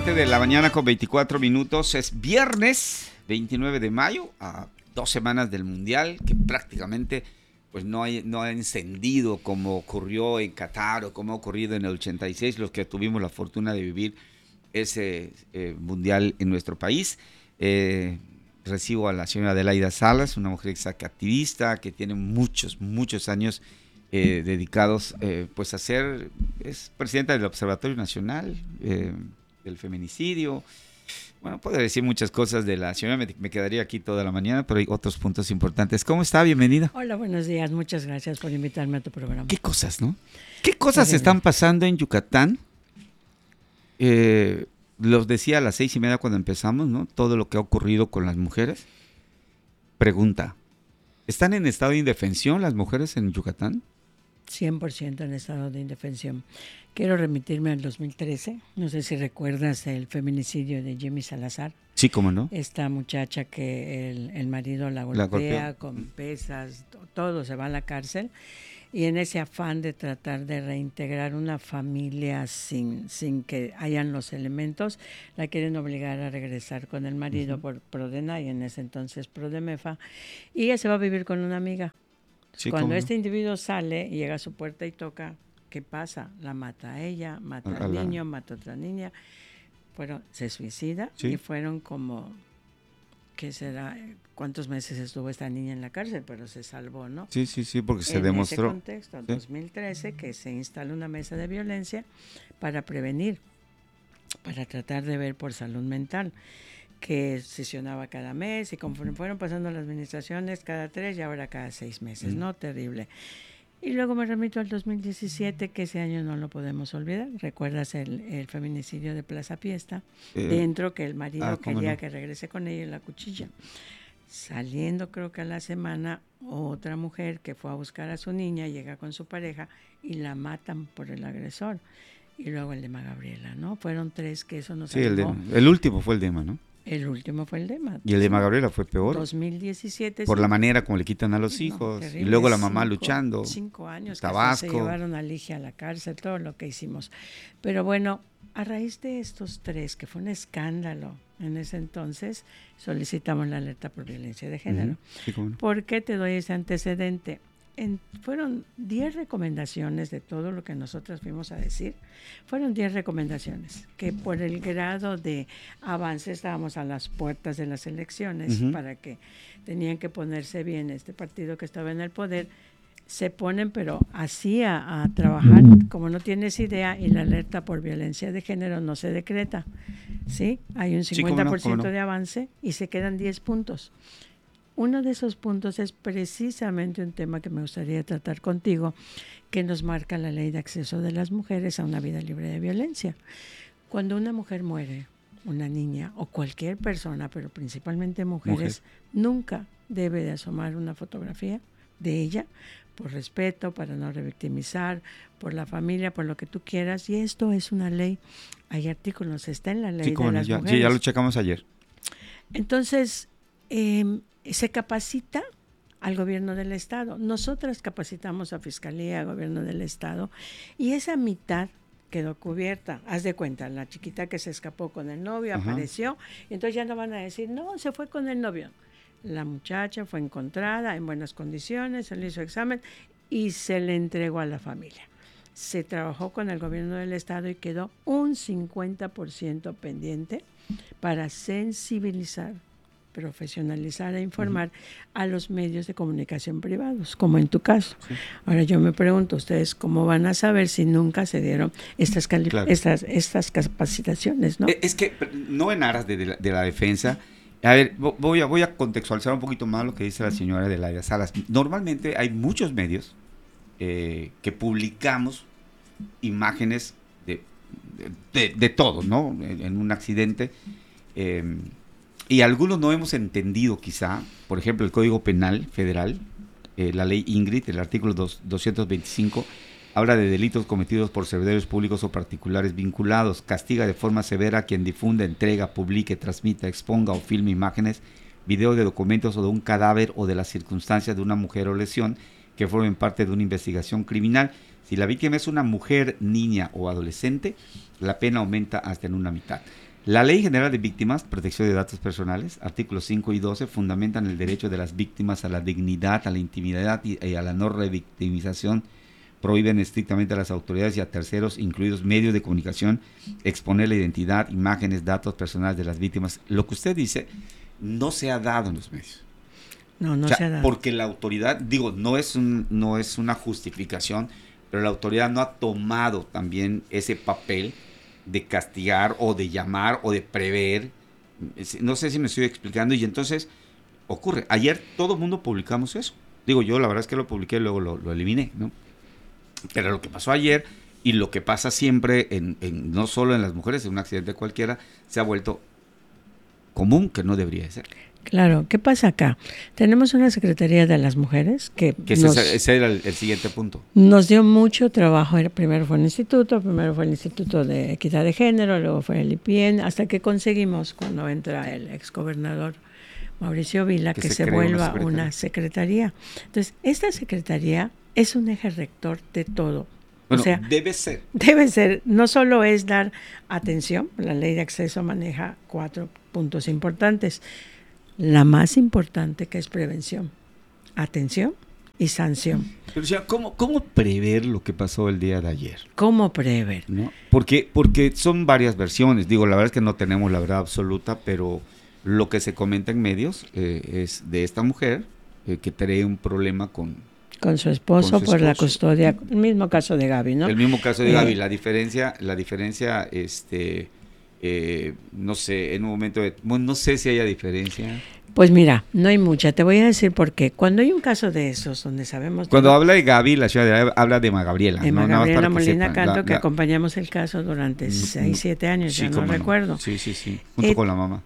7 de la mañana con 24 minutos. Es viernes 29 de mayo, a 2 semanas del Mundial, que prácticamente pues no ha encendido como ocurrió en Qatar o como ha ocurrido en el 86, los que tuvimos la fortuna de vivir ese Mundial en nuestro país. Recibo a la señora Adelaida Salas, una mujer exactivista que tiene muchos años dedicados pues a ser, es presidenta del Observatorio Nacional del Feminicidio. Bueno, puedo decir muchas cosas de la señora, me quedaría aquí toda la mañana, pero hay otros puntos importantes. ¿Cómo está? Bienvenida. Hola, buenos días, muchas gracias por invitarme a tu programa. ¿Qué cosas, no? ¿Qué cosas están pasando en Yucatán? Los decía a las 6:30 cuando empezamos, ¿no? Todo lo que ha ocurrido con las mujeres. Pregunta, ¿están en estado de indefensión las mujeres en Yucatán? 100% en estado de indefensión. Quiero remitirme al 2013. No sé si recuerdas el feminicidio de Jimmy Salazar. Sí, cómo no. Esta muchacha que el marido la golpea con pesas, todo, se va a la cárcel. Y en ese afán de tratar de reintegrar una familia sin que hayan los elementos, la quieren obligar a regresar con el marido por Prodena, y en ese entonces Prodemefa, y ella se va a vivir con una amiga. Sí, cuando este individuo sale y llega a su puerta y toca, ¿qué pasa? La mata a ella, mata al niño, mata a otra niña. Se suicida, y fueron como, ¿qué será? ¿Cuántos meses estuvo esta niña en la cárcel? Pero se salvó, ¿no? Sí, porque se demostró. En ese contexto, en 2013, que se instala una mesa de violencia para prevenir, para tratar de ver por salud mental, que sesionaba cada mes, y conforme fueron pasando las administraciones, cada 3 y ahora cada 6 meses, ¿no? Terrible. Y luego me remito al 2017, que ese año no lo podemos olvidar. ¿Recuerdas el feminicidio de Plaza Fiesta? Dentro, que el marido quería que regrese con ella, y la cuchilla. Saliendo, creo que a la semana, otra mujer que fue a buscar a su niña llega con su pareja y la matan por el agresor. Y luego el de Emma Gabriela, ¿no? Fueron 3 que eso nos salvó. El último fue el de Emma, ¿no? El último fue el de Emma. Y el de Emma Gabriela fue peor. 2017. Por la manera como le quitan a los hijos. Terrible, y luego la mamá luchando. 5 años. Tabasco. Que se llevaron a Ligia a la cárcel, todo lo que hicimos. Pero bueno, a raíz de estos 3, que fue un escándalo en ese entonces, solicitamos la alerta por violencia de género. Sí, ¿cómo no? ¿Por qué te doy ese antecedente? Fueron 10 recomendaciones de todo lo que nosotras fuimos a decir. Fueron 10 recomendaciones que, por el grado de avance, estábamos a las puertas de las elecciones, para que tenían que ponerse bien este partido que estaba en el poder. Se ponen, pero así a trabajar, como no tienes idea, y la alerta por violencia de género no se decreta. ¿Sí? Hay un 50% ¿cómo no? De avance, y se quedan 10 puntos. Uno de esos puntos es precisamente un tema que me gustaría tratar contigo, que nos marca la ley de acceso de las mujeres a una vida libre de violencia. Cuando una mujer muere, una niña o cualquier persona, pero principalmente mujeres, nunca debe de asomar una fotografía de ella, por respeto, para no revictimizar, por la familia, por lo que tú quieras. Y esto es una ley. Hay artículos, está en la ley de las mujeres. Sí, ya lo checamos ayer. Entonces, se capacita al gobierno del estado. Nosotras capacitamos a Fiscalía, a gobierno del estado, y esa mitad quedó cubierta. Haz de cuenta, la chiquita que se escapó con el novio, apareció, y entonces ya no van a decir, no, se fue con el novio. La muchacha fue encontrada en buenas condiciones, se le hizo examen y se le entregó a la familia. Se trabajó con el gobierno del estado y quedó un 50% pendiente para sensibilizar, profesionalizar e informar a los medios de comunicación privados, como en tu caso. Sí. Ahora yo me pregunto, ¿ustedes cómo van a saber si nunca se dieron estas capacitaciones, no? Es que no en aras de la defensa. A ver, voy a contextualizar un poquito más lo que dice la señora Adelaida Salas. Normalmente hay muchos medios que publicamos imágenes de todo, ¿no? En un accidente. Y algunos no hemos entendido quizá, por ejemplo, el Código Penal Federal, la ley Ingrid, el artículo 225, habla de delitos cometidos por servidores públicos o particulares vinculados, castiga de forma severa a quien difunda, entrega, publique, transmita, exponga o filme imágenes, video de documentos o de un cadáver o de las circunstancias de una mujer o lesión que formen parte de una investigación criminal. Si la víctima es una mujer, niña o adolescente, la pena aumenta hasta en una mitad. La Ley General de Víctimas, Protección de Datos Personales, artículos 5 y 12, fundamentan el derecho de las víctimas a la dignidad, a la intimidad y a la no revictimización. Prohíben estrictamente a las autoridades y a terceros, incluidos medios de comunicación, exponer la identidad, imágenes, datos personales de las víctimas. Lo que usted dice no se ha dado en los medios. No se ha dado. Porque la autoridad, digo, no es una justificación, pero la autoridad no ha tomado también ese papel de castigar o de llamar o de prever. No sé si me estoy explicando. Y entonces ocurre. Ayer todo el mundo publicamos eso. Digo, yo la verdad es que lo publiqué y luego lo eliminé, ¿no? Pero lo que pasó ayer y lo que pasa siempre, no solo en las mujeres, en un accidente cualquiera, se ha vuelto común, que no debería de ser. Claro, ¿qué pasa acá? Tenemos una Secretaría de las Mujeres que ese era el siguiente punto. Nos dio mucho trabajo. Primero fue el Instituto de Equidad de Género, luego fue el IPIEN, hasta que conseguimos, cuando entra el exgobernador Mauricio Vila, que se vuelva una secretaría. Entonces, esta secretaría es un eje rector de todo. Bueno, o sea, debe ser. Debe ser. No solo es dar atención, la ley de acceso maneja 4 puntos importantes. La más importante, que es prevención, atención y sanción. Pero, o sea, ¿cómo prever lo que pasó el día de ayer? ¿Cómo prever? ¿No? Porque son varias versiones. Digo, la verdad es que no tenemos la verdad absoluta, pero lo que se comenta en medios es de esta mujer que trae un problema con su esposo por la custodia. El mismo caso de Gaby, ¿no? El mismo caso de Gaby. La diferencia, no sé, en un momento no sé si haya diferencia. Pues mira, no hay mucha. Te voy a decir por qué. Cuando hay un caso de esos donde sabemos... Cuando habla de Gaby, la ciudad habla de Magabriela. De Magabriela Molina Canto, que acompañamos el caso durante 6, 7 años, sí, ya no recuerdo. Sí, junto con la mamá.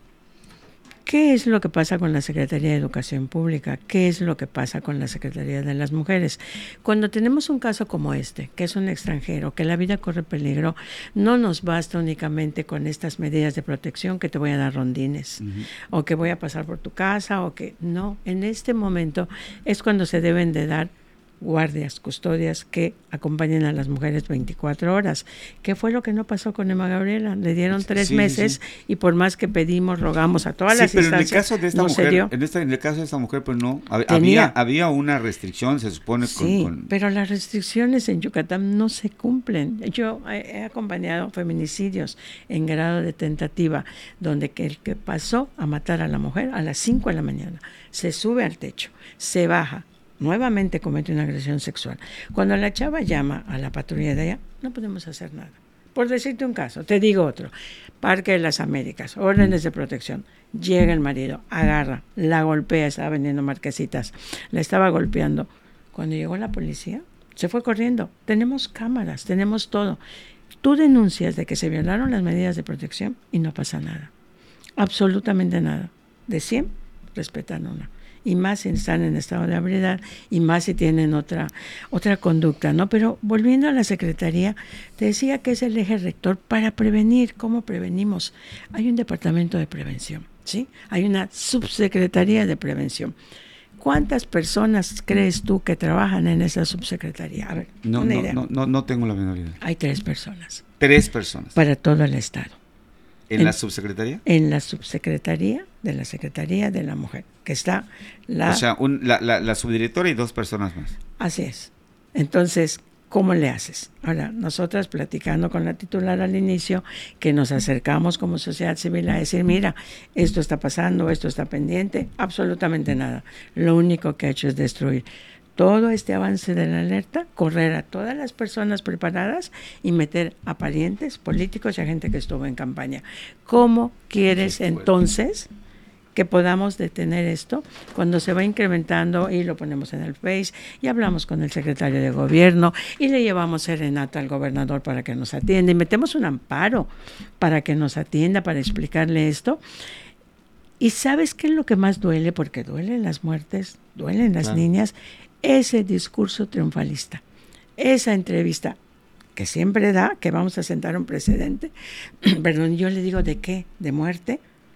¿Qué es lo que pasa con la Secretaría de Educación Pública? ¿Qué es lo que pasa con la Secretaría de las Mujeres? Cuando tenemos un caso como este, que es un extranjero, que la vida corre peligro, no nos basta únicamente con estas medidas de protección, que te voy a dar rondines, o que voy a pasar por tu casa, o que no. En este momento es cuando se deben de dar guardias, custodias que acompañen a las mujeres 24 horas. ¿Qué fue lo que no pasó con Emma Gabriela? Le dieron 3 meses y por más que pedimos, rogamos a todas las instancias, en el caso de esta mujer, en el caso de esta mujer, pues no, había una restricción, se supone. Pero las restricciones en Yucatán no se cumplen. Yo he acompañado feminicidios en grado de tentativa, donde el que pasó a matar a la mujer a las 5 de la mañana, se sube al techo, se baja, nuevamente comete una agresión sexual. Cuando la chava llama a la patrulla de allá, no podemos hacer nada. Por decirte un caso, te digo otro. Parque de las Américas, órdenes de protección. Llega el marido, agarra, la golpea, estaba vendiendo marquesitas, la estaba golpeando. Cuando llegó la policía, se fue corriendo. Tenemos cámaras, tenemos todo. Tú denuncias de que se violaron las medidas de protección y no pasa nada. Absolutamente nada. De 100, respetan una. Y más si están en estado de ebriedad y más si tienen otra conducta, ¿no? Pero volviendo a la Secretaría, te decía que es el eje rector para prevenir. ¿Cómo prevenimos? Hay un departamento de prevención, ¿sí? Hay una subsecretaría de prevención. ¿Cuántas personas crees tú que trabajan en esa subsecretaría? A ver, una idea. No tengo la menor idea. Hay 3 personas. 3 personas. Para todo el estado. ¿En la subsecretaría? En la subsecretaría de la Secretaría de la Mujer, que está O sea, la subdirectora y 2 personas más. Así es. Entonces, ¿cómo le haces? Ahora, nosotras platicando con la titular al inicio, que nos acercamos como sociedad civil a decir, mira, esto está pasando, esto está pendiente, absolutamente nada. Lo único que ha hecho es destruir todo este avance de la alerta, correr a todas las personas preparadas y meter a parientes, políticos y a gente que estuvo en campaña. ¿Cómo quieres entonces que podamos detener esto cuando se va incrementando y lo ponemos en el Face y hablamos con el secretario de gobierno y le llevamos serenata al gobernador para que nos atienda y metemos un amparo para que nos atienda, para explicarle esto? ¿Y sabes qué es lo que más duele? Porque duelen las muertes, duelen las niñas. Ese discurso triunfalista, esa entrevista que siempre da, que vamos a sentar un precedente, perdón, yo le digo, ¿de qué? ¿De muerte?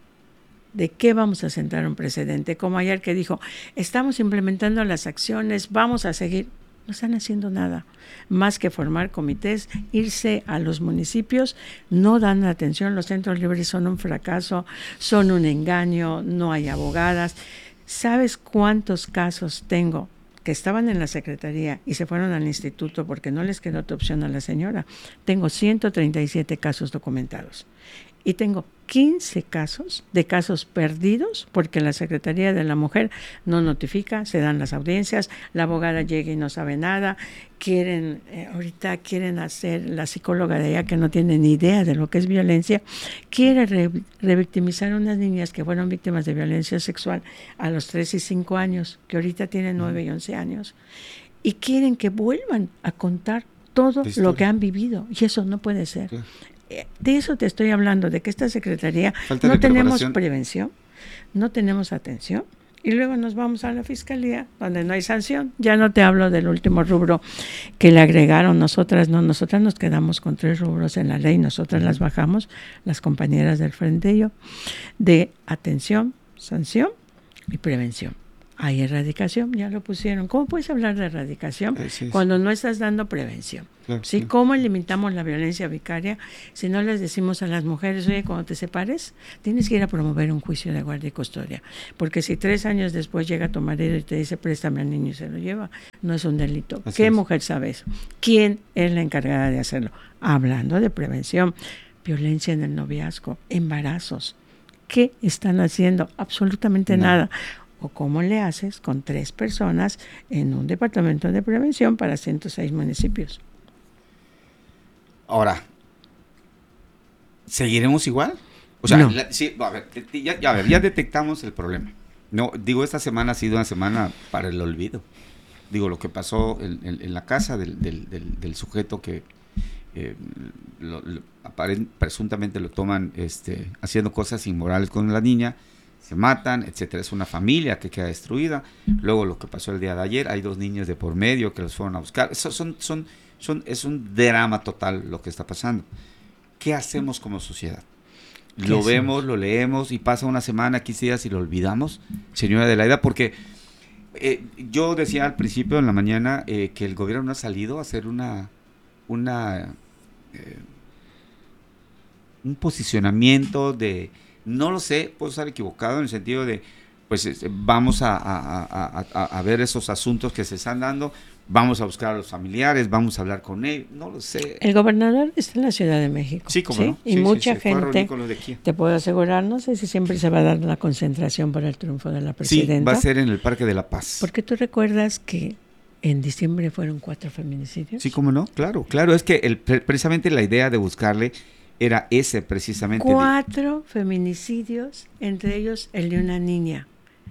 ¿De qué vamos a sentar un precedente? Como ayer que dijo, estamos implementando las acciones, vamos a seguir. No están haciendo nada más que formar comités, irse a los municipios, no dan atención, los centros libres son un fracaso, son un engaño, no hay abogadas. ¿Sabes cuántos casos tengo que estaban en la secretaría y se fueron al instituto porque no les quedó otra opción a la señora? Tengo 137 casos documentados y tengo 15 casos de casos perdidos porque la Secretaría de la Mujer no notifica, se dan las audiencias, la abogada llega y no sabe nada, ahorita quieren hacer, la psicóloga de allá que no tiene ni idea de lo que es violencia, quiere revictimizar a unas niñas que fueron víctimas de violencia sexual a los 3 y 5 años, que ahorita tienen 9 y 11 años, y quieren que vuelvan a contar todo lo que han vivido, y eso no puede ser. Sí. De eso te estoy hablando, de que esta secretaría no tenemos prevención, no tenemos atención, y luego nos vamos a la fiscalía donde no hay sanción. Ya no te hablo del último rubro que le agregaron, nosotras nos quedamos con 3 rubros en la ley, nosotras las bajamos, las compañeras del Frente y yo, de atención, sanción y prevención. Hay erradicación, ya lo pusieron. ¿Cómo puedes hablar de erradicación cuando no estás dando prevención? Claro, ¿sí? Claro. ¿Cómo limitamos la violencia vicaria si no les decimos a las mujeres, oye, cuando te separes, tienes que ir a promover un juicio de guardia y custodia? Porque si 3 años después llega tu marido y te dice, préstame al niño y se lo lleva, no es un delito. Así ¿Qué es. Mujer sabe eso? ¿Quién es la encargada de hacerlo? Hablando de prevención, violencia en el noviazgo, embarazos. ¿Qué están haciendo? Absolutamente nada. ¿O cómo le haces con 3 personas en un departamento de prevención para 106 municipios? Ahora, ¿seguiremos igual? O sea, no. Ya detectamos el problema. No, digo, esta semana ha sido una semana para el olvido. Digo, lo que pasó en la casa del sujeto que presuntamente lo toman haciendo cosas inmorales con la niña, se matan, etcétera. Es una familia que queda destruida. Luego lo que pasó el día de ayer, hay 2 niños de por medio que los fueron a buscar. Es un drama total lo que está pasando. ¿Qué hacemos como sociedad? Lo vemos, lo leemos y pasa una semana, 15 días y lo olvidamos, señora Adelaida, porque yo decía al principio en la mañana que el gobierno no ha salido a hacer un posicionamiento de... No lo sé, puedo estar equivocado en el sentido de, pues vamos a ver esos asuntos que se están dando, vamos a buscar a los familiares, vamos a hablar con ellos, no lo sé. El gobernador está en la Ciudad de México. Sí, como no. Y mucha gente, te puedo asegurar, no sé si siempre se va a dar la concentración para el triunfo de la presidenta. Sí, va a ser en el Parque de la Paz. Porque tú recuerdas que en diciembre fueron 4 feminicidios. Sí, como no, claro, es que precisamente la idea de buscarle era ese precisamente. 4 feminicidios, entre ellos el de una niña.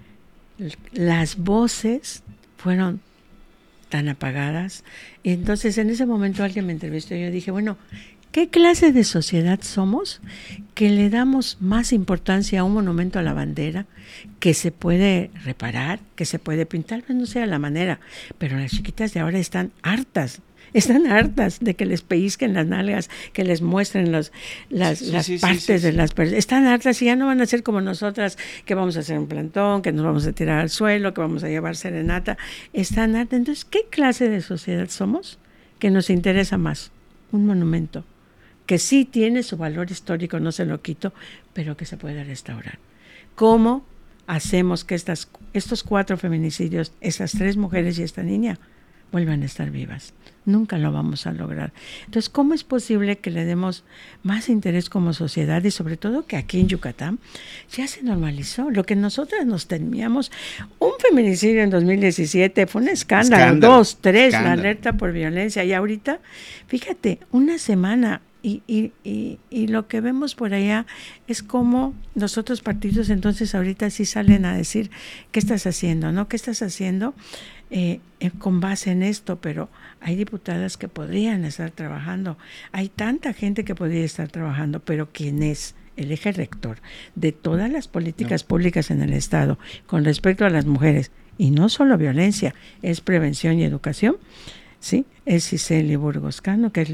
Las voces fueron tan apagadas. Y entonces en ese momento alguien me entrevistó y yo dije, bueno, ¿qué clase de sociedad somos que le damos más importancia a un monumento a la bandera que se puede reparar, que se puede pintar? Pues no sea la manera, pero las chiquitas de ahora están hartas de que les pellizquen las nalgas, que les muestren las partes de las personas. Están hartas y ya no van a ser como nosotras, que vamos a hacer un plantón, que nos vamos a tirar al suelo, que vamos a llevar serenata. Están hartas. Entonces, ¿qué clase de sociedad somos que nos interesa más un monumento que sí tiene su valor histórico, no se lo quito, pero que se puede restaurar? ¿Cómo hacemos que estos 4 feminicidios, esas 3 mujeres y esta niña, vuelvan a estar vivas? Nunca lo vamos a lograr. Entonces, ¿cómo es posible que le demos más interés como sociedad y sobre todo que aquí en Yucatán ya se normalizó? Lo que nosotras nos temíamos, un feminicidio en 2017 fue un escándalo. 2, 3, la alerta por violencia. Y ahorita, fíjate, una semana y lo que vemos por allá es como los otros partidos entonces ahorita sí salen a decir, ¿qué estás haciendo? ¿No? ¿Qué estás haciendo? Con base en esto, pero hay diputadas que podrían estar trabajando, hay tanta gente que podría estar trabajando, pero ¿quién es el eje rector de todas las políticas públicas en el Estado con respecto a las mujeres? Y no solo violencia, es prevención y educación, ¿sí? Es Cicely Burgos Cano, que es la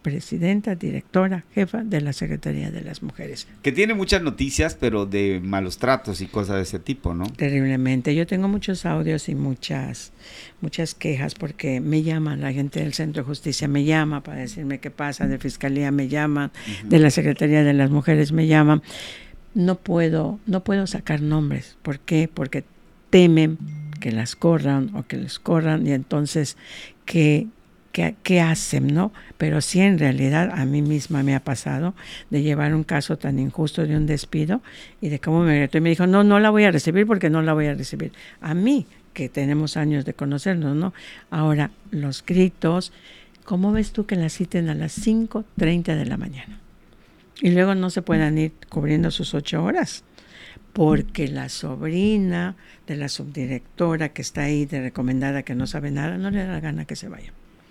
presidenta, directora, jefa de la Secretaría de las Mujeres. Que tiene muchas noticias, pero de malos tratos y cosas de ese tipo, ¿no? Terriblemente. Yo tengo muchos audios y muchas quejas porque me llaman, la gente del Centro de Justicia me llama para decirme qué pasa, de Fiscalía me llaman, de la Secretaría de las Mujeres me llaman. No puedo sacar nombres. ¿Por qué? Porque temen que las corran o que les corran y entonces ¿qué hacen, no? Pero sí, en realidad a mí misma me ha pasado de llevar un caso tan injusto de un despido y de cómo me gritó y me dijo, no la voy a recibir porque no la voy a recibir. A mí, que tenemos años de conocernos, ¿no? Ahora, los gritos, ¿cómo ves tú que las citen a las 5:30 de la mañana? Y luego no se puedan ir cubriendo sus 8 horas. Porque la sobrina de la subdirectora que está ahí de recomendada que no sabe nada, no le da la gana que se vaya.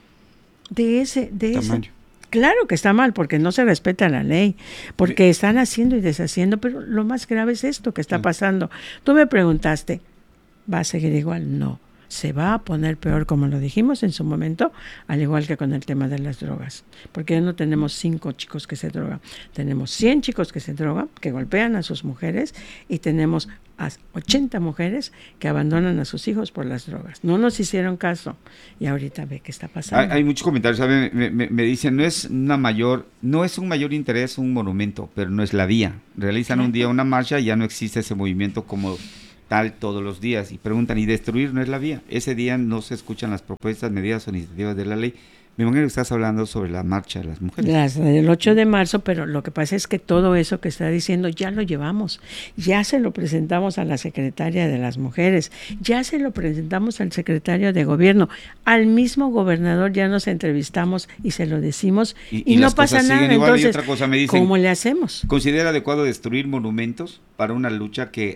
De ese claro que está mal, porque no se respeta la ley, porque están haciendo y deshaciendo, pero lo más grave es esto que está pasando. Tú me preguntaste, ¿va a seguir igual? No. Se va a poner peor, como lo dijimos en su momento, al igual que con el tema de las drogas. Porque ya no tenemos 5 chicos que se drogan. Tenemos 100 chicos que se drogan, que golpean a sus mujeres, y tenemos a 80 mujeres que abandonan a sus hijos por las drogas. No nos hicieron caso. Y ahorita ve qué está pasando. Hay muchos comentarios. ¿Sabe? Me dicen, no es un mayor interés un monumento, pero no es la vía. Realizan un día una marcha y ya no existe ese movimiento como tal todos los días, y preguntan, ¿y destruir no es la vía? Ese día no se escuchan las propuestas, medidas o iniciativas de la ley. Me imagino que estás hablando sobre la marcha de las mujeres. El 8 de marzo, pero lo que pasa es que todo eso que está diciendo ya lo llevamos, ya se lo presentamos a la secretaria de las mujeres, ya se lo presentamos al secretario de gobierno, al mismo gobernador ya nos entrevistamos y se lo decimos y no pasa nada. Entonces, otra cosa me dicen, ¿cómo le hacemos? ¿Considera adecuado destruir monumentos para una lucha que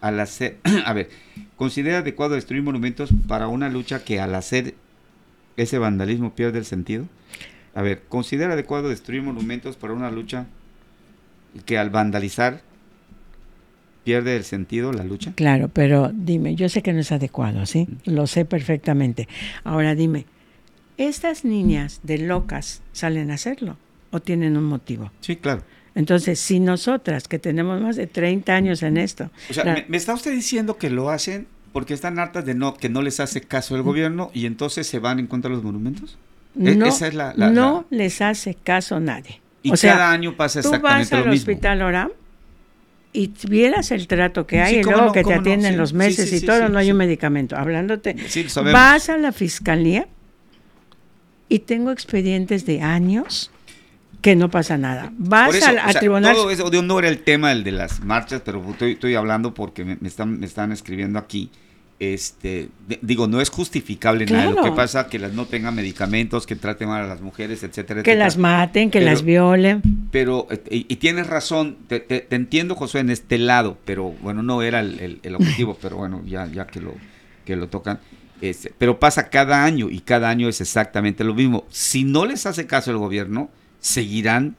considera adecuado destruir monumentos para una lucha que al hacer ese vandalismo pierde el sentido? ¿Considera adecuado destruir monumentos para una lucha que al vandalizar pierde el sentido la lucha? Claro, pero dime, yo sé que no es adecuado, ¿sí? Lo sé perfectamente. Ahora dime, ¿estas niñas de locas salen a hacerlo o tienen un motivo? Sí, claro. Entonces, si nosotras, que tenemos más de 30 años en esto... O sea, ¿me está usted diciendo que lo hacen porque están hartas de que no les hace caso el gobierno y entonces se van en contra de los monumentos? Esa es no les hace caso nadie. Y cada año pasa exactamente lo mismo. Tú vas al Hospital Oram y vieras el trato que hay, y luego que te atienden los meses y todo, no hay un medicamento. Hablándote, vas a la Fiscalía y tengo expedientes de años... que no pasa nada. Vas a tribunal. Todo eso no era el tema el de las marchas, pero estoy hablando porque me están escribiendo aquí. Digo, no es justificable nada. Lo que pasa que no tengan medicamentos, que traten mal a las mujeres, etcétera, que las maten, que las violen. Pero, y tienes razón, te entiendo, Josué, en este lado, pero bueno, no era el objetivo, pero bueno, ya que lo tocan. Pero pasa cada año y cada año es exactamente lo mismo. Si no les hace caso el gobierno, seguirán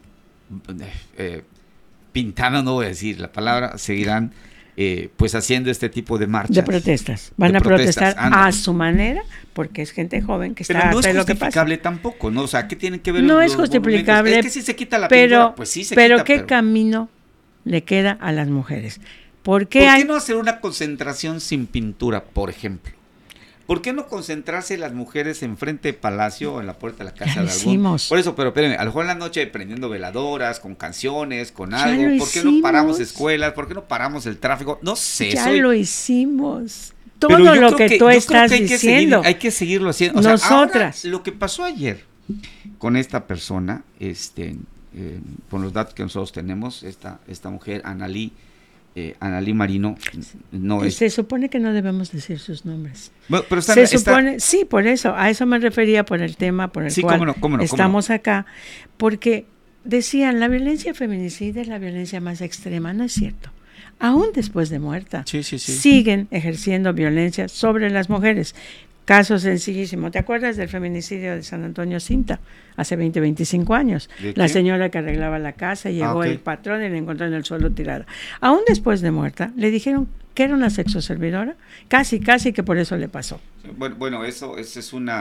pintando, no voy a decir la palabra, seguirán pues haciendo este tipo de marchas. De protestas. Van a protestar a su manera, porque es gente joven que está... Pero no es justificable tampoco, ¿no? O sea, ¿qué tienen que ver no es justificable, es que si se quita la pintura, pues sí se quita. Pero ¿qué camino le queda a las mujeres? ¿Por qué no hacer una concentración sin pintura, por ejemplo? ¿Por qué no concentrarse las mujeres enfrente de Palacio o en la puerta de la casa de algún? Por eso, pero espérenme, a lo mejor en la noche prendiendo veladoras, con canciones, con algo. ¿Por qué no paramos escuelas? ¿Por qué no paramos el tráfico? No sé. Lo hicimos. Todo lo que tú estás diciendo. Hay que seguirlo haciendo. O nosotras. Sea, ahora, lo que pasó ayer con esta persona, con los datos que nosotros tenemos, esta mujer, Analí Marino, no es... Se supone que no debemos decir sus nombres. Bueno, pero sí, por eso, a eso me refería, por el tema por el cual estamos acá, porque decían, la violencia feminicida es la violencia más extrema. No es cierto. Aún después de muerta, siguen ejerciendo violencia sobre las mujeres. Caso sencillísimo. ¿Te acuerdas del feminicidio de San Antonio Cinta? Hace 25 años. La señora que arreglaba la casa, llegó el patrón y la encontró en el suelo tirada. Aún después de muerta, le dijeron que era una sexoservidora. Casi que por eso le pasó. Bueno, eso es una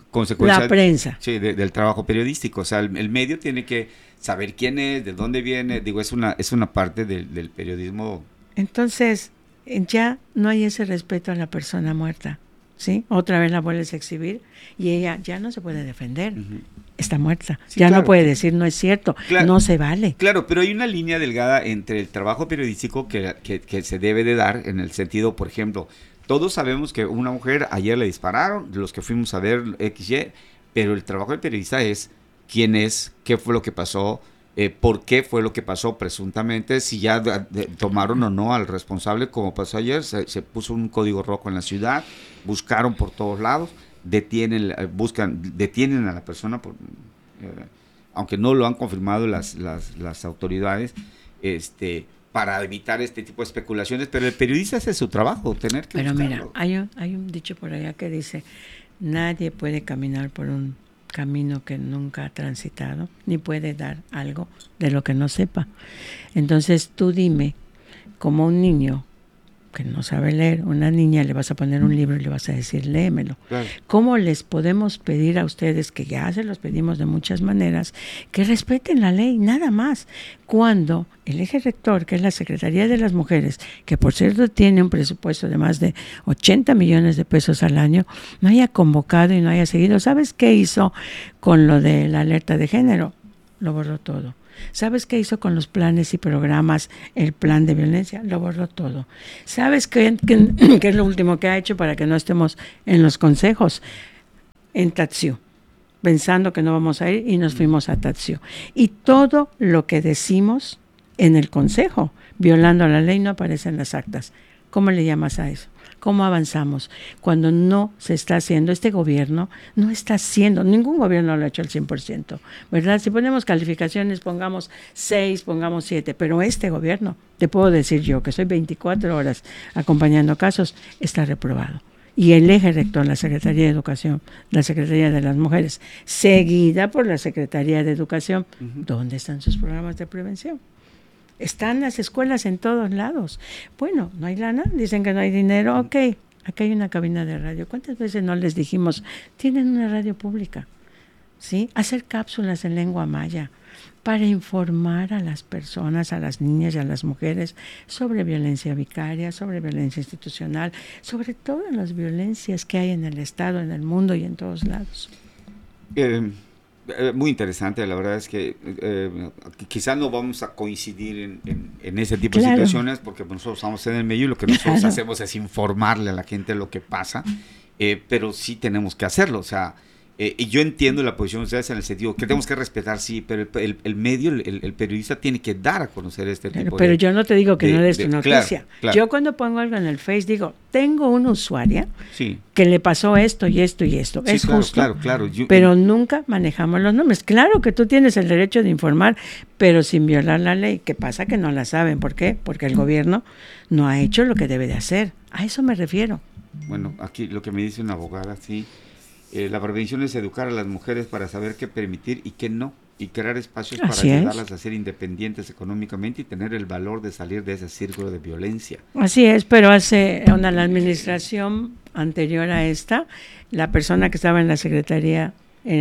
consecuencia la prensa. Sí, del trabajo periodístico. O sea, el medio tiene que saber quién es, de dónde viene. Digo, es una parte del periodismo. Entonces, ya no hay ese respeto a la persona muerta, ¿sí? Otra vez la vuelves a exhibir y ella ya no se puede defender. Uh-huh. Está muerta. Sí, ya claro, no puede decir no es cierto, claro, no se vale. Claro, pero hay una línea delgada entre el trabajo periodístico que se debe de dar en el sentido, por ejemplo, todos sabemos que una mujer ayer le dispararon, los que fuimos a ver XY, pero el trabajo del periodista es quién es, qué fue lo que pasó, por qué fue lo que pasó presuntamente, si ya tomaron o no al responsable, como pasó ayer, se puso un código rojo en la ciudad, buscaron por todos lados, detienen a la persona, aunque no lo han confirmado las autoridades, para evitar este tipo de especulaciones, pero el periodista hace su trabajo, tener que Pero buscarlo. Mira, hay un dicho por allá que dice, nadie puede caminar por un camino que nunca ha transitado, ni puede dar algo de lo que no sepa. Entonces tú dime, como un niño que no sabe leer, una niña le vas a poner un libro y le vas a decir léemelo. Claro. ¿Cómo les podemos pedir a ustedes, que ya se los pedimos de muchas maneras, que respeten la ley, nada más? Cuando el eje rector, que es la Secretaría de las Mujeres, que por cierto tiene un presupuesto de más de 80 millones de pesos al año, no haya convocado y no haya seguido. ¿Sabes qué hizo con lo de la alerta de género? Lo borró todo. ¿Sabes qué hizo con los planes y programas, el plan de violencia? Lo borró todo. ¿Sabes qué es lo último que ha hecho para que no estemos en los consejos? En Tatsiu, pensando que no vamos a ir y nos fuimos a Tatsiu. Y todo lo que decimos en el consejo, violando la ley, no aparece en las actas. ¿Cómo le llamas a eso? ¿Cómo avanzamos? Cuando no se está haciendo, este gobierno no está haciendo, ningún gobierno lo ha hecho al 100%, ¿verdad? Si ponemos calificaciones, pongamos 6, pongamos 7, pero este gobierno, te puedo decir yo, que soy 24 horas acompañando casos, está reprobado. Y el eje rector, la Secretaría de Educación, la Secretaría de las Mujeres, seguida por la Secretaría de Educación, ¿dónde están sus programas de prevención? Están las escuelas en todos lados. Bueno, ¿no hay lana? Dicen que no hay dinero. Ok, acá hay una cabina de radio. ¿Cuántas veces no les dijimos, tienen una radio pública? ¿Sí? Hacer cápsulas en lengua maya para informar a las personas, a las niñas y a las mujeres sobre violencia vicaria, sobre violencia institucional, sobre todas las violencias que hay en el Estado, en el mundo y en todos lados. Muy interesante, la verdad es que quizás no vamos a coincidir en ese tipo de situaciones, porque nosotros estamos en el medio y lo que nosotros hacemos es informarle a la gente lo que pasa, pero sí tenemos que hacerlo, o sea, y yo entiendo la posición de ustedes en el sentido que tenemos que respetar, sí, pero el medio, el periodista tiene que dar a conocer este tipo pero yo no te digo que no des tu noticia. Claro. Yo cuando pongo algo en el Face digo, tengo una usuaria que le pasó esto y esto y esto. Sí, es justo, claro. Pero nunca manejamos los nombres. Claro que tú tienes el derecho de informar, pero sin violar la ley. ¿Qué pasa? Que no la saben. ¿Por qué? Porque el gobierno no ha hecho lo que debe de hacer. A eso me refiero. Bueno, aquí lo que me dice una abogada, sí. La prevención es educar a las mujeres para saber qué permitir y qué no, y crear espacios para ayudarlas a ser independientes económicamente y tener el valor de salir de ese círculo de violencia. Así es, pero la administración anterior a esta, la persona que estaba en la Secretaría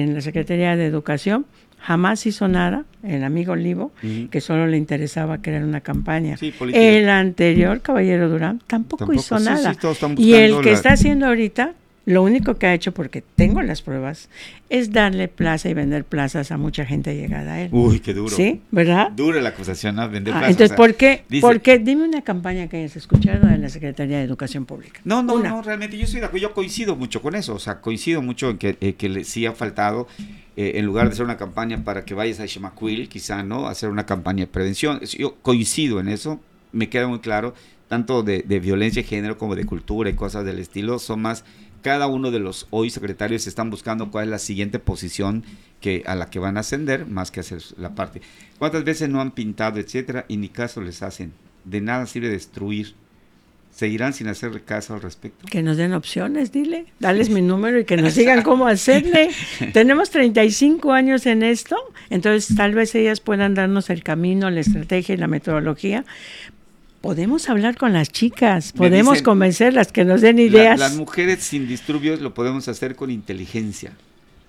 de Educación, jamás hizo nada, el amigo Livo, que solo le interesaba crear una campaña. Sí, el anterior, Caballero Durán, tampoco hizo nada. Y el que está haciendo ahorita, lo único que ha hecho, porque tengo las pruebas, es darle plaza y vender plazas a mucha gente llegada a él. Uy, qué duro. ¿Sí? ¿Verdad? Dura la acusación, ¿no? Vender plazas. Entonces, ¿por qué? Porque dime una campaña que hayas escuchado de la Secretaría de Educación Pública. No, realmente yo coincido mucho con eso, o sea, coincido mucho en que sí ha faltado, en lugar de hacer una campaña para que vayas a Xemaquil, quizá, ¿no? Hacer una campaña de prevención. Yo coincido en eso, me queda muy claro, tanto de violencia de género como de cultura y cosas del estilo, son más. Cada uno de los hoy secretarios están buscando cuál es la siguiente posición a la que van a ascender, más que hacer la parte. ¿Cuántas veces no han pintado, etcétera, y ni caso les hacen? De nada sirve destruir. ¿Seguirán sin hacer caso al respecto? Que nos den opciones, dile. Dales mi número y que nos digan cómo hacerle. Tenemos 35 años en esto, entonces tal vez ellas puedan darnos el camino, la estrategia y la metodología. Podemos hablar con las chicas, podemos convencerlas que nos den ideas. Las mujeres sin disturbios lo podemos hacer con inteligencia.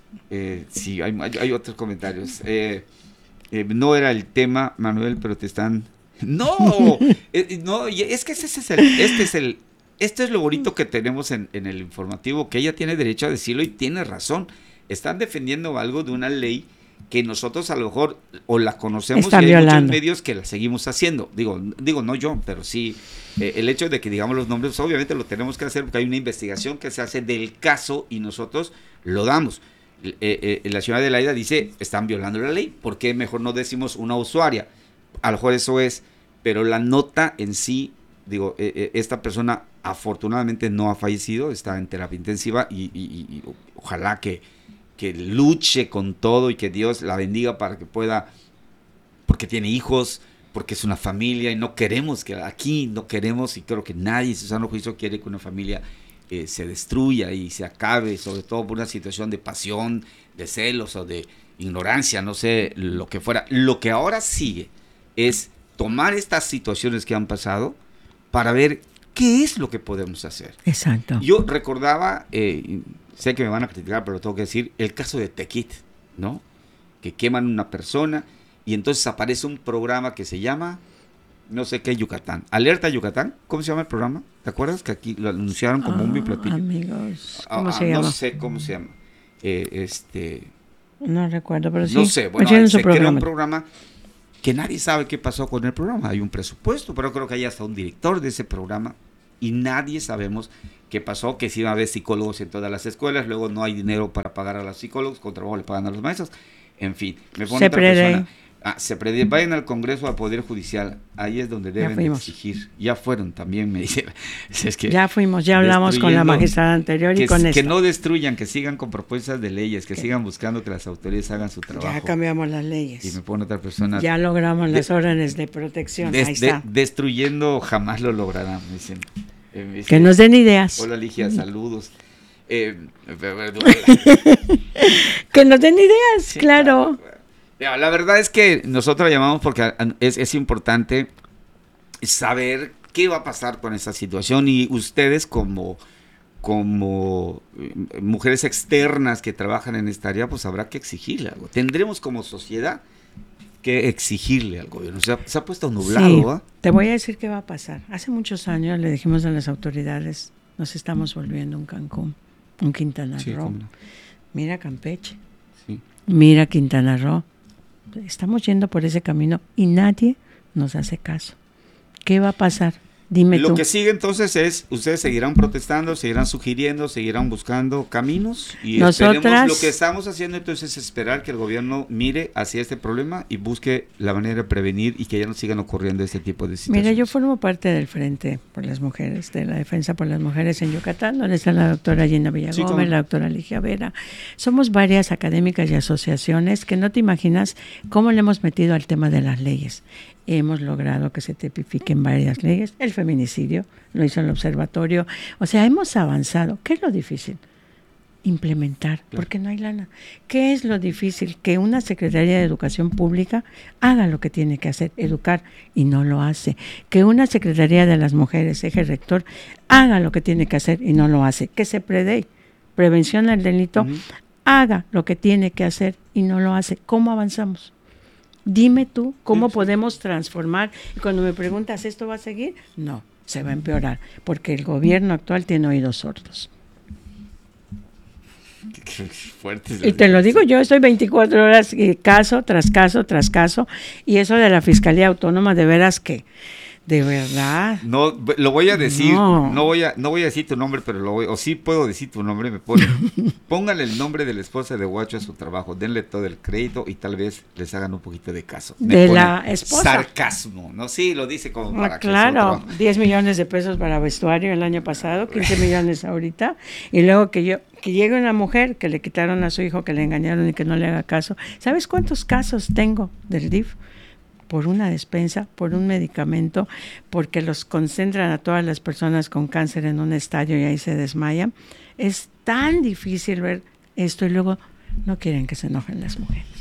Sí, hay otros comentarios. No era el tema, Manuel, pero te están... ¡No! No, es que este es lo bonito que tenemos en el informativo, que ella tiene derecho a decirlo y tiene razón. Están defendiendo algo de una ley que nosotros a lo mejor o la conocemos Están y hay violando. muchos medios que la seguimos haciendo. Digo no yo, pero sí el hecho de que digamos los nombres, pues, obviamente lo tenemos que hacer porque hay una investigación que se hace del caso y nosotros lo damos. La señora Adelaida dice, están violando la ley, ¿por qué mejor no decimos una usuaria? A lo mejor eso es, pero la nota en sí, digo, esta persona afortunadamente no ha fallecido, está en terapia intensiva y ojalá que luche con todo y que Dios la bendiga para que pueda, porque tiene hijos, porque es una familia y no queremos y creo que nadie en su sano juicio quiere que una familia se destruya y se acabe, sobre todo por una situación de pasión, de celos o de ignorancia, no sé, lo que fuera. Lo que ahora sigue es tomar estas situaciones que han pasado para ver qué es lo que podemos hacer. Exacto. Yo recordaba, sé que me van a criticar, pero lo tengo que decir, el caso de Tequit, ¿no? Que queman una persona y entonces aparece un programa que se llama, no sé qué, Yucatán. Alerta Yucatán, ¿cómo se llama el programa? ¿Te acuerdas que aquí lo anunciaron como un biplatillo? Amigos, ¿cómo se llama? No sé cómo se llama. No recuerdo, pero sí. No sé, bueno, se crea un programa que nadie sabe qué pasó con el programa. Hay un presupuesto, pero creo que hay hasta un director de ese programa y nadie sabemos qué pasó, que si iba a haber psicólogos en todas las escuelas, luego no hay dinero para pagar a los psicólogos, con trabajo le pagan a los maestros, en fin. Me pone otra persona. Se predice, vayan al Congreso, al Poder Judicial, ahí es donde deben de exigir. Ya fueron también, me dice. Es que ya fuimos, ya hablamos con la magistrada anterior y con que no destruyan, que sigan con propuestas de leyes, que sigan buscando que las autoridades hagan su trabajo. Ya cambiamos las leyes. Y me pone otra persona. Ya logramos las órdenes de protección, ahí está. Destruyendo jamás lo lograrán, me dicen. Que nos den ideas. Hola Ligia, saludos. Que nos den ideas, sí, claro. La verdad es que nosotros llamamos porque es importante saber qué va a pasar con esta situación y ustedes como mujeres externas que trabajan en esta área, pues habrá que exigirle algo. Tendremos como sociedad que exigirle al gobierno. Se ha puesto nublado. Sí, ¿eh? Te voy a decir qué va a pasar. Hace muchos años le dijimos a las autoridades, nos estamos volviendo un Cancún, un Quintana Roo. No. Mira Campeche, sí. Mira Quintana Roo. Estamos yendo por ese camino y nadie nos hace caso. ¿Qué va a pasar? Dime tú. Lo que sigue entonces es, ustedes seguirán protestando, seguirán sugiriendo, seguirán buscando caminos y esperemos, lo que estamos haciendo entonces es esperar que el gobierno mire hacia este problema y busque la manera de prevenir y que ya no sigan ocurriendo este tipo de situaciones. Mira, yo formo parte del Frente por las Mujeres, de la Defensa por las Mujeres en Yucatán, donde está la doctora Gina Villagómez, sí, la doctora Ligia Vera. Somos varias académicas y asociaciones que no te imaginas cómo le hemos metido al tema de las leyes. Hemos logrado que se tipifiquen varias leyes. El feminicidio lo hizo el observatorio. O sea, hemos avanzado. ¿Qué es lo difícil? Implementar, porque no hay lana. ¿Qué es lo difícil? Que una Secretaría de Educación Pública haga lo que tiene que hacer, educar, y no lo hace. Que una Secretaría de las Mujeres, eje rector, haga lo que tiene que hacer y no lo hace. Que se prevención del delito, haga lo que tiene que hacer y no lo hace. ¿Cómo avanzamos? Dime tú cómo podemos transformar. Y cuando me preguntas, ¿esto va a seguir? No, se va a empeorar, porque el gobierno actual tiene oídos sordos. Qué fuerte. Y te lo digo yo, estoy 24 horas caso tras caso tras caso, y eso de la Fiscalía Autónoma, de veras que, de verdad. No, lo voy a decir, no voy a decir tu nombre, pero lo voy, o sí puedo decir tu nombre, pónganle el nombre de la esposa de Huacho a su trabajo, denle todo el crédito y tal vez les hagan un poquito de caso. De la esposa. Sarcasmo, ¿no? Sí, lo dice como para claro, 10 millones de pesos para vestuario el año pasado, 15 millones ahorita, y luego que llegue una mujer que le quitaron a su hijo, que le engañaron y que no le haga caso. ¿Sabes cuántos casos tengo del DIF? Por una despensa, por un medicamento, porque los concentran a todas las personas con cáncer en un estadio y ahí se desmayan. Es tan difícil ver esto y luego no quieren que se enojen las mujeres.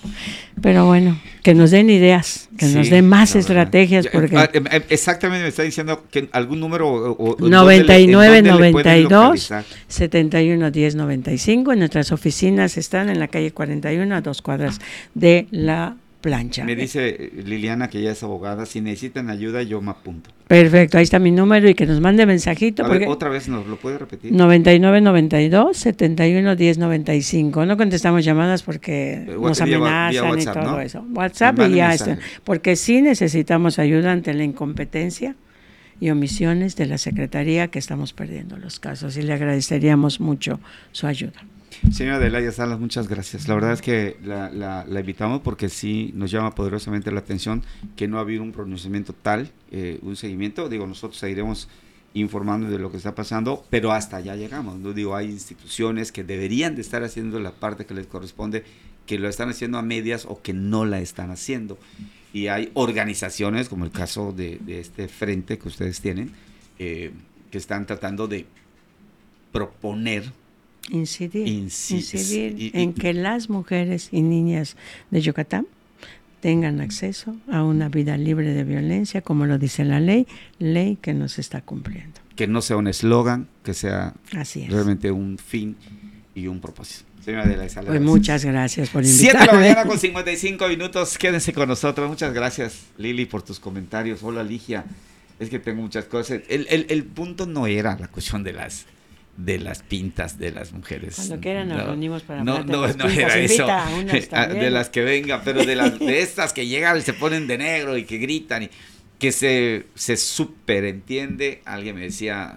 Pero bueno, que nos den ideas, que nos den más estrategias. Porque exactamente, me está diciendo que algún número o 99 92 71 10 95. En nuestras oficinas están en la calle 41 a 2 cuadras de la plancha. Me dice Liliana que ella es abogada, si necesitan ayuda yo me apunto. Perfecto, ahí está mi número y que nos mande mensajito. A ver, otra vez nos lo puede repetir. 99 92 71 10 95. No contestamos llamadas porque nos amenazan vía WhatsApp, y todo, ¿no? Eso. WhatsApp y ya está. Porque sí necesitamos ayuda ante la incompetencia y omisiones de la Secretaría, que estamos perdiendo los casos y le agradeceríamos mucho su ayuda. Señora Adelaida Salas, muchas gracias. La verdad es que la invitamos porque sí nos llama poderosamente la atención que no ha habido un pronunciamiento tal, un seguimiento. Digo, nosotros seguiremos informando de lo que está pasando, pero hasta allá llegamos. No digo, hay instituciones que deberían de estar haciendo la parte que les corresponde, que lo están haciendo a medias o que no la están haciendo. Y hay organizaciones, como el caso de este frente que ustedes tienen, que están tratando de proponer, incidir en que las mujeres y niñas de Yucatán tengan acceso a una vida libre de violencia, como lo dice la ley que nos está cumpliendo. Que no sea un eslogan, que sea realmente un fin y un propósito. Señora Adelaida Salas, pues muchas gracias por invitarme. 7 de la mañana con 55 minutos, quédense con nosotros. Muchas gracias, Lili, por tus comentarios. Hola, Ligia, es que tengo muchas cosas. El punto no era la cuestión de las pintas de las mujeres. Cuando quieran nos reunimos para no era eso. De las que vengan, pero de estas que llegan y se ponen de negro y que gritan y que se superentiende. Alguien me decía,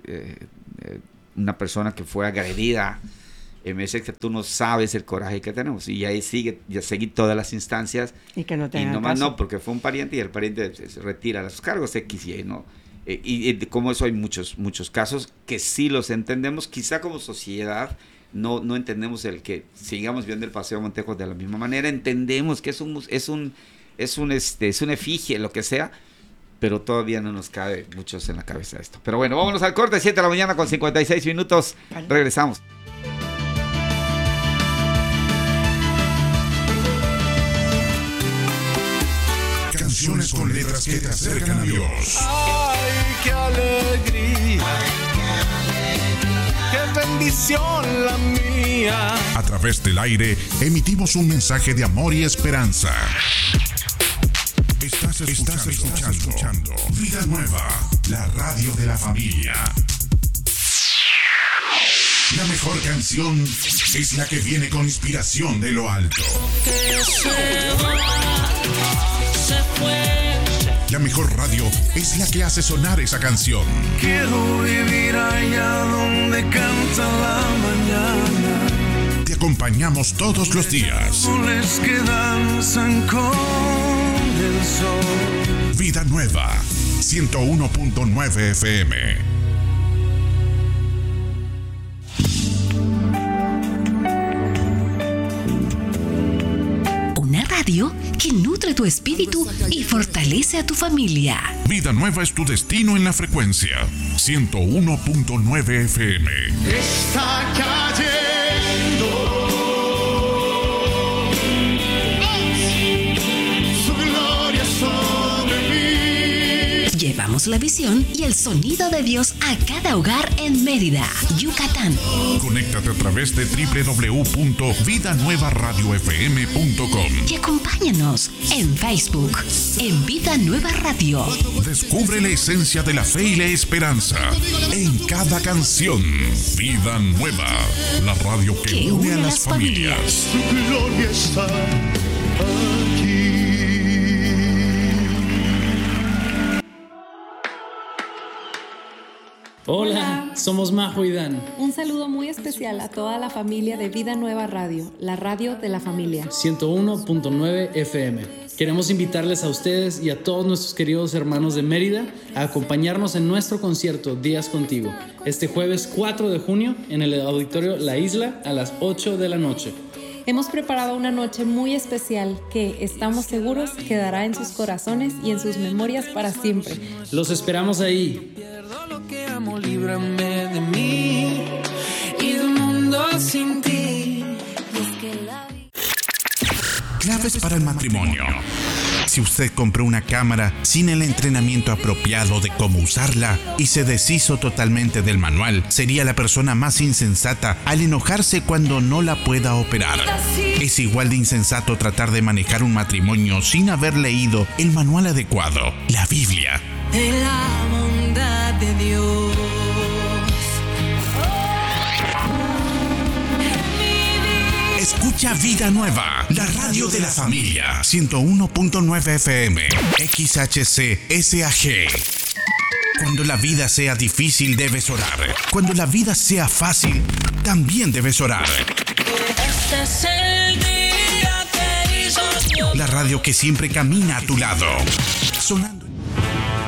una persona que fue agredida, me dice que tú no sabes el coraje que tenemos, y ahí seguí todas las instancias y que no y nomás caso. No, porque fue un pariente y el pariente se retira los cargos X y Y, ¿no? Y como eso hay muchos casos que sí los entendemos, quizá como sociedad no entendemos el que sigamos viendo el Paseo Montejo de la misma manera. Entendemos que es una efigie, lo que sea, pero todavía no nos cabe muchos en la cabeza esto. Pero bueno, vámonos al corte, 7 de la mañana con 56 minutos, regresamos. Canciones con letras que te acercan a Dios. ¡Ay, qué alegría! ¡Qué bendición la mía! A través del aire emitimos un mensaje de amor y esperanza. Estás escuchando Vida Nueva, la radio de la familia. La mejor canción es la que viene con inspiración de lo alto. La mejor radio es la que hace sonar esa canción. Quiero vivir allá donde canta la mañana. Te acompañamos todos los días. Soles que danzan con el sol. Vida Nueva, 101.9 FM. Radio que nutre tu espíritu y fortalece a tu familia. Vida Nueva es tu destino en la frecuencia 101.9 FM. Está cayendo su gloria sobre mí. Llevamos la visión y el sonido de Dios a cada hogar en Mérida, Yucatán. Conéctate a través de www.vidanuevaradiofm.com y acompáñanos en Facebook, en Vida Nueva Radio. Descubre la esencia de la fe y la esperanza en cada canción. Vida Nueva, la radio que une a las familias. Su gloria está aquí. Hola, somos Majo y Dan. Un saludo muy especial a toda la familia de Vida Nueva Radio, la radio de la familia. 101.9 FM. Queremos invitarles a ustedes y a todos nuestros queridos hermanos de Mérida a acompañarnos en nuestro concierto Días Contigo, este jueves 4 de junio en el Auditorio La Isla a las 8 de la noche. Hemos preparado una noche muy especial que estamos seguros quedará en sus corazones y en sus memorias para siempre. Los esperamos ahí. Pierdo lo que amo, líbrame de mí y del mundo sin ti. Claves para el matrimonio. Si usted compró una cámara sin el entrenamiento apropiado de cómo usarla y se deshizo totalmente del manual, sería la persona más insensata al enojarse cuando no la pueda operar. Es igual de insensato tratar de manejar un matrimonio sin haber leído el manual adecuado, la Biblia. De la bondad de Dios. Escucha Vida Nueva, la radio de la familia. 101.9 FM, XHC SAG. Cuando la vida sea difícil, debes orar. Cuando la vida sea fácil, también debes orar. Este es el día que hizo Dios. La radio que siempre camina a tu lado. Sonando.